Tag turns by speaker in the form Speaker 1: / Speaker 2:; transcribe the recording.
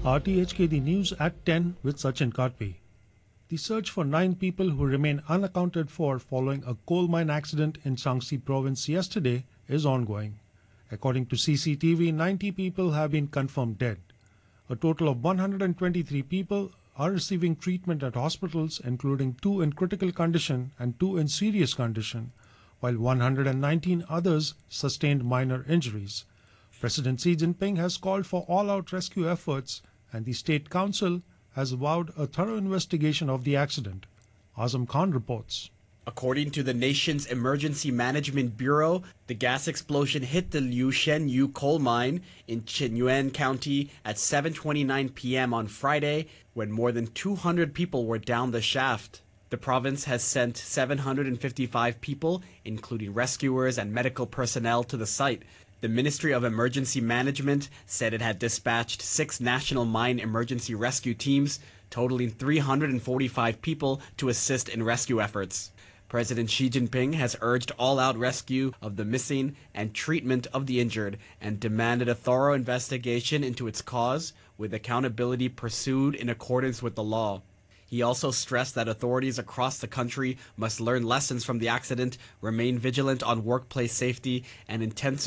Speaker 1: RTHK News at 10 with Sachin Katpi. The search for 9 people who remain unaccounted for following a coal mine accident in Shaanxi province yesterday is ongoing. According to CCTV, 90 people have been confirmed dead. A total of 123 people are receiving treatment at hospitals, including 2 in critical condition and 2 in serious condition, while 119 others sustained minor injuries. President Xi Jinping has called for all-out rescue efforts, and the State Council has vowed a thorough investigation of the accident. Azam Khan reports.
Speaker 2: According to the nation's Emergency Management Bureau, the gas explosion hit the Liu Shenyu coal mine in Qinyuan County at 7:29 p.m. on Friday, when more than 200 people were down the shaft. The province has sent 755 people, including rescuers and medical personnel, to the site. The Ministry of Emergency Management said it had dispatched 6 national mine emergency rescue teams, totaling 345 people to assist in rescue efforts. President Xi Jinping has urged all-out rescue of the missing and treatment of the injured, and demanded a thorough investigation into its cause, with accountability pursued in accordance with the law. He also stressed that authorities across the country must learn lessons from the accident, remain vigilant on workplace safety, and intensify